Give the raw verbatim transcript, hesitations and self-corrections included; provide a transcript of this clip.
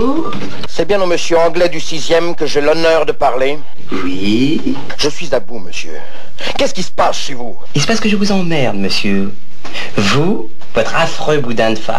Bonjour. C'est bien au monsieur Anglais du sixième que j'ai l'honneur de parler? Oui. Je suis à bout, monsieur. Qu'est-ce qui se passe chez vous? Il se passe que je vous emmerde, monsieur. Vous, votre affreux boudin de femme.